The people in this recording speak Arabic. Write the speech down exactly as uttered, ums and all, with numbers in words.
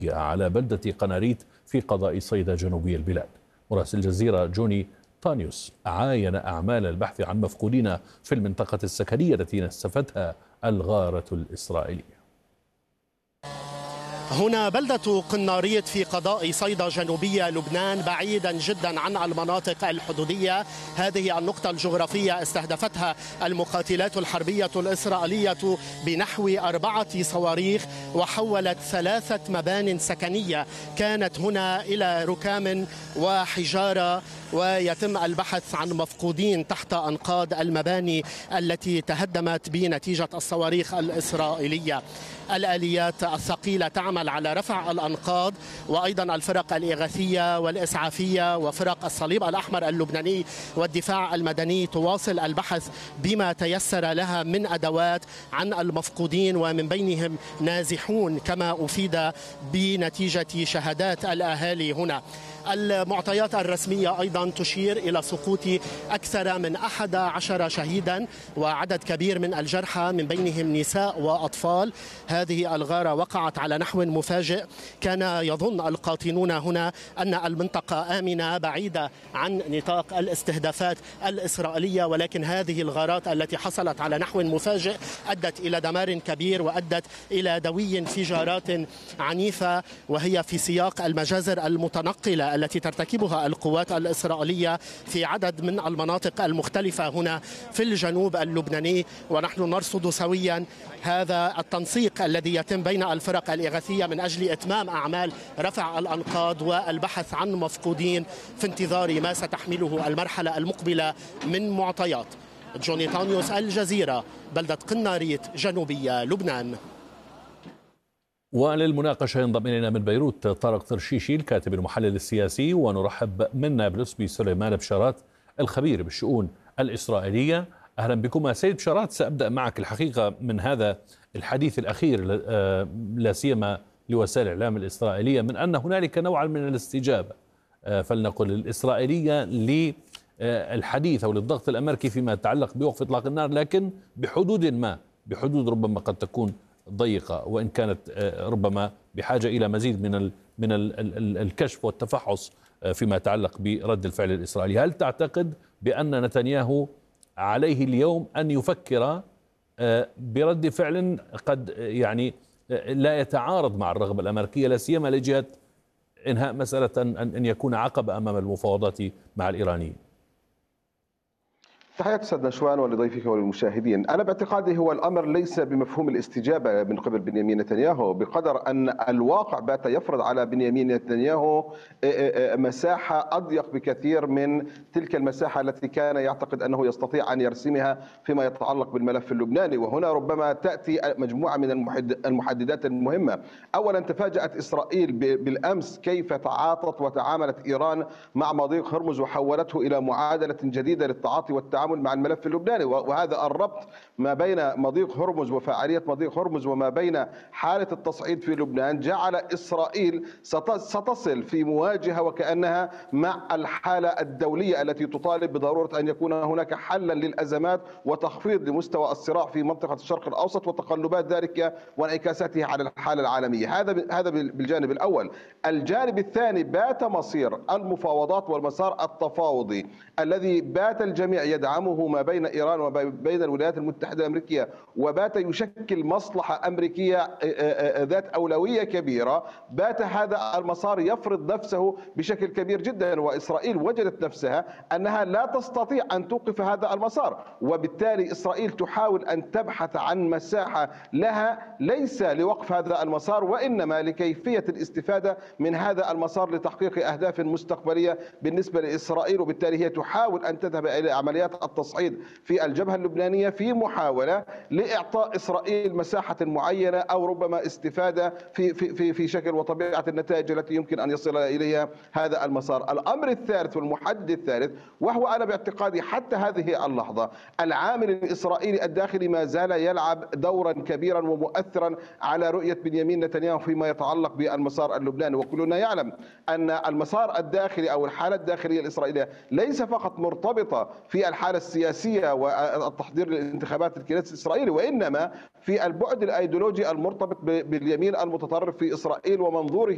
على بلدة قناريت في قضاء صيدا جنوبي البلاد. مراسل الجزيرة جوني تانيوس عاين أعمال البحث عن مفقودين في المنطقة السكنية التي نسفتها الغارة الإسرائيلية. هنا بلدة قناريت في قضاء صيدا جنوبية لبنان، بعيدا جدا عن المناطق الحدودية. هذه النقطة الجغرافية استهدفتها المقاتلات الحربية الإسرائيلية بنحو أربعة صواريخ، وحولت ثلاثة مبان سكنية كانت هنا إلى ركام وحجارة، ويتم البحث عن مفقودين تحت أنقاض المباني التي تهدمت بنتيجة الصواريخ الإسرائيلية. الآليات الثقيلة تعمل على رفع الأنقاض، وأيضا الفرق الإغاثية والإسعافية وفرق الصليب الأحمر اللبناني والدفاع المدني تواصل البحث بما تيسر لها من أدوات عن المفقودين، ومن بينهم نازحون كما أفيد بنتيجة شهادات الأهالي هنا. المعطيات الرسمية أيضا تشير إلى سقوط أكثر من أحد عشر شهيدا وعدد كبير من الجرحى، من بينهم نساء وأطفال. هذه الغارة وقعت على نحو مفاجئ. كان يظن القاطنون هنا أن المنطقة آمنة بعيدة عن نطاق الاستهدافات الإسرائيلية، ولكن هذه الغارات التي حصلت على نحو مفاجئ أدت إلى دمار كبير وأدت إلى دوي انفجارات عنيفة، وهي في سياق المجازر المتنقلة التي ترتكبها القوات الإسرائيلية في عدد من المناطق المختلفة هنا في الجنوب اللبناني. ونحن نرصد سويا هذا التنسيق الذي يتم بين الفرق الإغاثية من أجل إتمام أعمال رفع الأنقاض والبحث عن مفقودين في انتظار ما ستحمله المرحلة المقبلة من معطيات. جوني تانيوس، الجزيرة، بلدة قناريت، جنوبية لبنان. وللمناقشة ينضم إلينا من بيروت طارق ترشيشي الكاتب المحلل السياسي، ونرحب من نابلس بسليمان بشارات الخبير بالشؤون الإسرائيلية. أهلا بكم سيد بشارات. سأبدأ معك الحقيقة من هذا الحديث الأخير لا سيما لوسائل الإعلام الإسرائيلية من أن هنالك نوعا من الاستجابة فلنقل الإسرائيلية للحديث أو للضغط الأمريكي فيما يتعلق بوقف إطلاق النار، لكن بحدود ما بحدود ربما قد تكون ضيقة، وإن كانت ربما بحاجة إلى مزيد من ال من ال الكشف والتفحص فيما يتعلق برد الفعل الإسرائيلي. هل تعتقد بأن نتنياهو عليه اليوم أن يفكر برد فعل قد يعني لا يتعارض مع الرغبة الأمريكية، لا سيما لجهة إنهاء مسألة أن يكون عقبة أمام المفاوضات مع الإيرانيين؟ تحياتي أستاذ نشوان ولضيفك وللمشاهدين. أنا باعتقادي هو الأمر ليس بمفهوم الاستجابة من قبل بنيامين نتنياهو، بقدر أن الواقع بات يفرض على بنيامين نتنياهو مساحة أضيق بكثير من تلك المساحة التي كان يعتقد أنه يستطيع أن يرسمها فيما يتعلق بالملف اللبناني. وهنا ربما تأتي مجموعة من المحددات المهمة. أولا، تفاجأت إسرائيل بالأمس كيف تعاطت وتعاملت إيران مع مضيق هرمز وحولته إلى معادلة جديدة للتعاطي والتعامل مع الملف اللبناني، وهذا الربط ما بين مضيق هرمز وفعالية مضيق هرمز وما بين حالة التصعيد في لبنان جعل إسرائيل ستصل في مواجهة وكأنها مع الحالة الدولية التي تطالب بضرورة أن يكون هناك حلا للأزمات وتخفيض لمستوى الصراع في منطقة الشرق الأوسط وتقلبات ذلك وانعكاساته على الحالة العالمية. هذا هذا بالجانب الأول. الجانب الثاني، بات مصير المفاوضات والمسار التفاوضي الذي بات الجميع يدعمه ما بين إيران وما بين الولايات المتحدة الأمريكية، وبات يشكل مصلحة أمريكية ذات أولوية كبيرة، بات هذا المسار يفرض نفسه بشكل كبير جدا، وإسرائيل وجدت نفسها أنها لا تستطيع أن توقف هذا المسار، وبالتالي إسرائيل تحاول أن تبحث عن مساحة لها ليس لوقف هذا المسار وإنما لكيفية الاستفادة من هذا المسار لتحقيق أهداف مستقبلية بالنسبة لإسرائيل. وبالتالي هي تحاول أن تذهب إلى عمليات التصعيد في الجبهة اللبنانية في محاولة لإعطاء إسرائيل مساحة معينة أو ربما استفادة في في في في شكل وطبيعة النتائج التي يمكن أن يصل إليها هذا المسار. الأمر الثالث والمحدد الثالث، وهو أنا باعتقادي حتى هذه اللحظة العامل الإسرائيلي الداخلي ما زال يلعب دورا كبيرا ومؤثرا على رؤية بنيامين نتنياهو فيما يتعلق بالمسار اللبناني. وكلنا يعلم أن المسار الداخلي أو الحالة الداخلية الإسرائيلية ليس فقط مرتبطة في الحالة السياسية والتحضير للانتخابات الكنيسة الإسرائيلي، وإنما في البعد الأيديولوجي المرتبط باليمين المتطرف في إسرائيل ومنظوره